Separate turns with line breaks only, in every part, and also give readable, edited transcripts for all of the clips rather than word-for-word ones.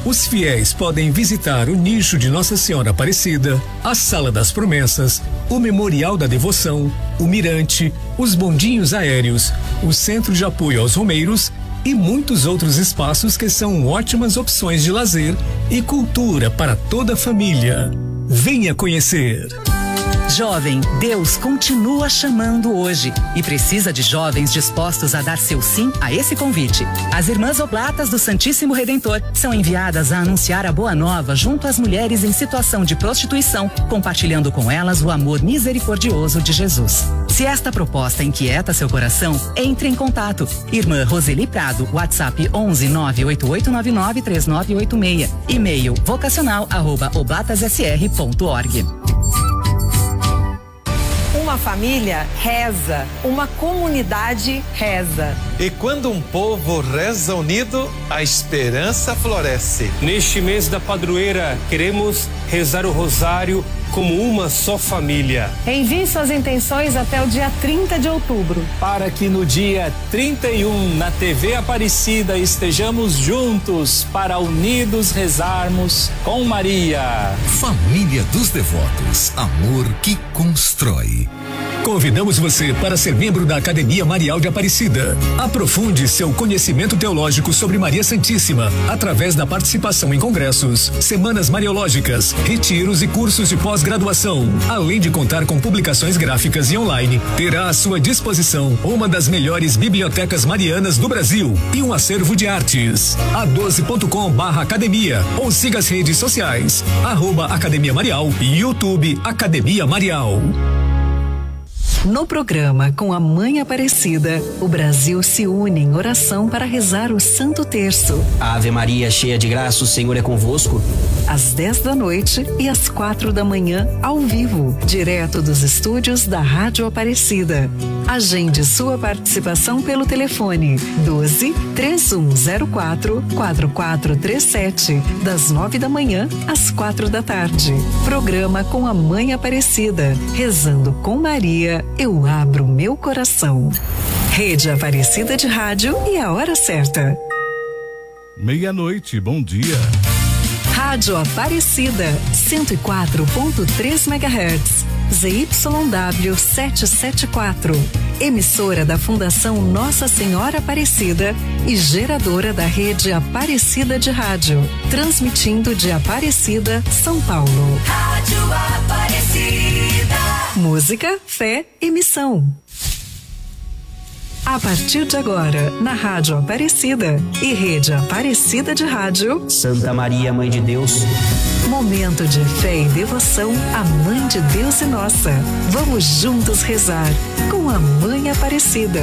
Os fiéis podem visitar o nicho de Nossa Senhora Aparecida, a Sala das Promessas, o Memorial da Devoção, o Mirante, os bondinhos aéreos, o Centro de Apoio aos Romeiros e muitos outros espaços que são ótimas opções de lazer e cultura para toda a família. Venha conhecer!
Jovem, Deus continua chamando hoje e precisa de jovens dispostos a dar seu sim a esse convite. As Irmãs Oblatas do Santíssimo Redentor são enviadas a anunciar a boa nova junto às mulheres em situação de prostituição, compartilhando com elas o amor misericordioso de Jesus. Se esta proposta inquieta seu coração, entre em contato. Irmã Roseli Prado, WhatsApp 11 98899 3986, e-mail vocacional@oblatasSR.org.
Uma família reza, uma comunidade reza.
E quando um povo reza unido, a esperança floresce.
Neste mês da padroeira, queremos rezar o rosário como uma só família.
Envie suas intenções até o dia 30 de outubro.
Para que no dia 31, na TV Aparecida, estejamos juntos para unidos rezarmos com Maria.
Família dos Devotos, amor que constrói.
Convidamos você para ser membro da Academia Marial de Aparecida. Aprofunde seu conhecimento teológico sobre Maria Santíssima através da participação em congressos, semanas mariológicas, retiros e cursos de pós-graduação. Além de contar com publicações gráficas e online, terá à sua disposição uma das melhores bibliotecas marianas do Brasil e um acervo de artes. a12.com/academia ou siga as redes sociais @Academia Marial e YouTube Academia Marial.
No programa Com a Mãe Aparecida, o Brasil se une em oração para rezar o Santo Terço.
Ave Maria, cheia de graça, o Senhor é convosco.
Às 10 da noite e às 4 da manhã, ao vivo, direto dos estúdios da Rádio Aparecida. Agende sua participação pelo telefone 12 3104 4437, das 9 da manhã às 4 da tarde. Programa Com a Mãe Aparecida, rezando com Maria, eu abro meu coração. Rede Aparecida de Rádio e a hora certa.
12:00, bom dia.
Rádio Aparecida, 104.3 MHz, ZYW 774. Emissora da Fundação Nossa Senhora Aparecida e geradora da Rede Aparecida de Rádio. Transmitindo de Aparecida, São Paulo.
Rádio Aparecida.
Música, fé e missão. A partir de agora, na Rádio Aparecida e Rede Aparecida de Rádio,
Santa Maria, Mãe de Deus.
Momento de fé e devoção à Mãe de Deus e nossa. Vamos juntos rezar com a Mãe Aparecida.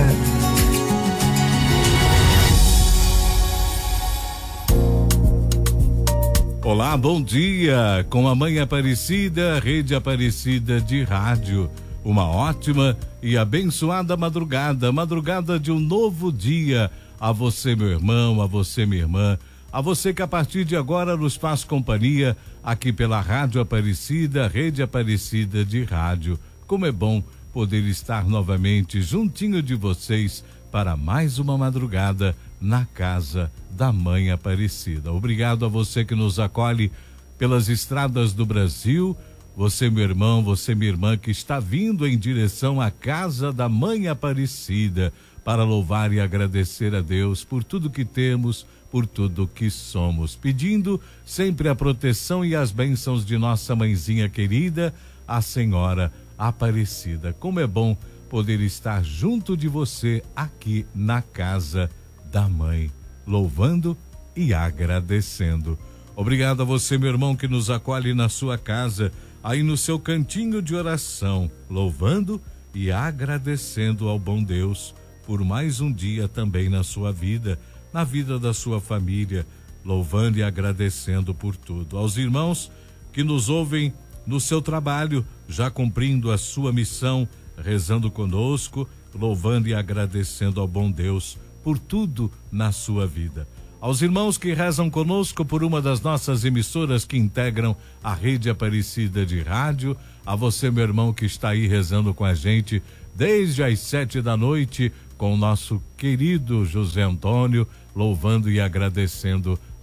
Olá, bom dia. Com a Mãe Aparecida, Rede Aparecida de Rádio. Uma ótima e abençoada madrugada de um novo dia. A você, meu irmão, a você, minha irmã, a você que a partir de agora nos faz companhia aqui pela Rádio Aparecida, Rede Aparecida de Rádio. Como é bom poder estar novamente juntinho de vocês para mais uma madrugada na casa da Mãe Aparecida. Obrigado a você que nos acolhe pelas estradas do Brasil. Você, meu irmão, você, minha irmã, que está vindo em direção à casa da Mãe Aparecida para louvar e agradecer a Deus por tudo que temos, por tudo que somos, pedindo sempre a proteção e as bênçãos de nossa mãezinha querida, a Senhora Aparecida. Como é bom poder estar junto de você aqui na casa da Mãe, louvando e agradecendo. Obrigado a você, meu irmão, que nos acolhe na sua casa, aí no seu cantinho de oração, louvando e agradecendo ao bom Deus por mais um dia também na sua vida, na vida da sua família, louvando e agradecendo por tudo. Aos irmãos que nos ouvem no seu trabalho, já cumprindo a sua missão, rezando conosco, louvando e agradecendo ao bom Deus por tudo na sua vida. Aos irmãos que rezam conosco por uma das nossas emissoras que integram a Rede Aparecida de Rádio, a você, meu irmão, que está aí rezando com a gente desde as 7 da noite com o nosso querido José Antônio, louvando e agradecendo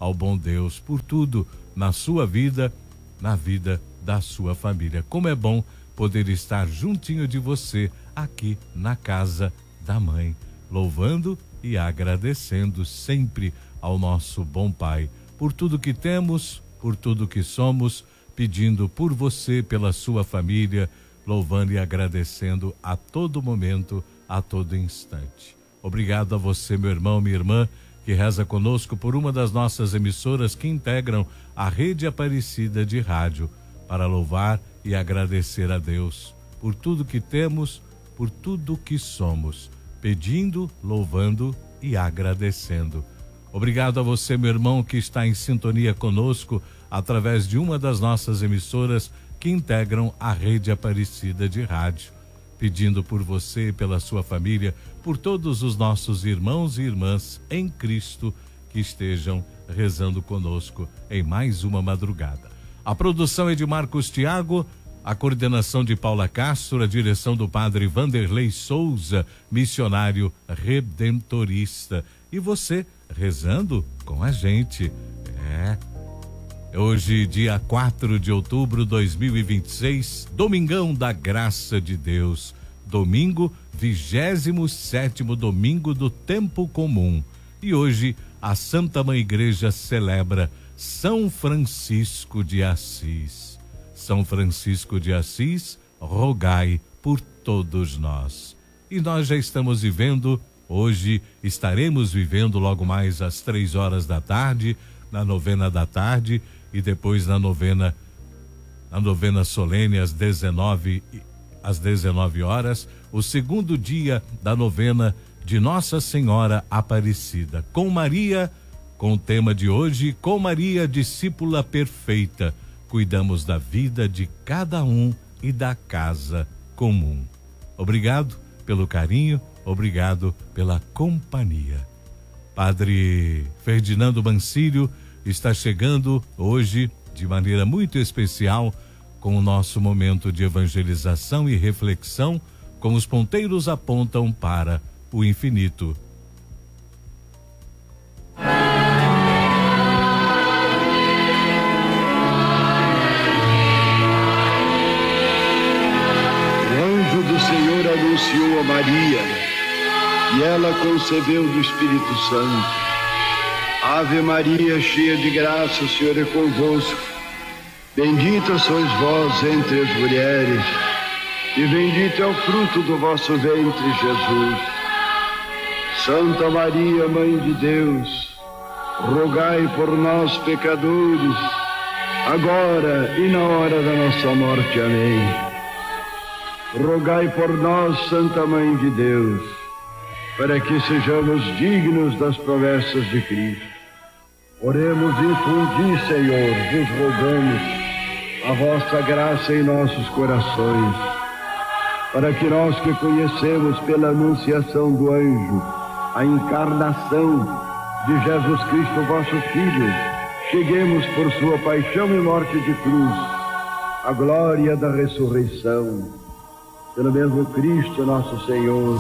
ao bom Deus por tudo na sua vida, na vida da sua família. Como é bom poder estar juntinho de você aqui na casa da mãe, louvando e agradecendo sempre ao nosso bom Pai por tudo que temos, por tudo que somos, pedindo por você, pela sua família, louvando e agradecendo a todo momento, a todo instante. Obrigado a você, meu irmão, minha irmã, que reza conosco por uma das nossas emissoras que integram a Rede Aparecida de Rádio, para louvar e agradecer a Deus por tudo que temos, por tudo que somos, pedindo, louvando e agradecendo. Obrigado a você, meu irmão, que está em sintonia conosco através de uma das nossas emissoras que integram a Rede Aparecida de Rádio, pedindo por você e pela sua família, por todos os nossos irmãos e irmãs em Cristo que estejam rezando conosco em mais uma madrugada. A produção é de Marcos Thiago, a coordenação de Paula Castro, a direção do padre Vanderlei Souza, missionário redentorista. E você rezando com a gente. Hoje, dia 4 de outubro de 2026, Domingão da Graça de Deus. Domingo, 27º domingo do tempo comum. E hoje, a Santa Mãe Igreja celebra São Francisco de Assis. São Francisco de Assis, rogai por todos nós. E nós já estamos vivendo, hoje estaremos vivendo logo mais às 3 horas da tarde, na novena da tarde, e depois na novena solene às 19 horas, o segundo dia da novena de Nossa Senhora Aparecida, com Maria, com o tema de hoje, com Maria, discípula perfeita, cuidamos da vida de cada um e da casa comum. Obrigado pelo carinho, obrigado pela companhia. Padre Ferdinando Mancílio está chegando hoje de maneira muito especial com o nosso momento de evangelização e reflexão, como os ponteiros apontam para o infinito.
Anunciou a Maria e ela concebeu do Espírito Santo. Ave Maria, cheia de graça, o Senhor é convosco. Bendita sois vós entre as mulheres e bendito é o fruto do vosso ventre, Jesus. Santa Maria, Mãe de Deus, rogai por nós, pecadores, agora e na hora da nossa morte. Amém. Rogai por nós, Santa Mãe de Deus, para que sejamos dignos das promessas de Cristo. Oremos, infundi, Senhor, vos rogamos a vossa graça em nossos corações, para que nós que conhecemos pela anunciação do anjo a encarnação de Jesus Cristo, vosso Filho, cheguemos por sua paixão e morte de cruz à glória da ressurreição. Pelo mesmo Cristo nosso Senhor,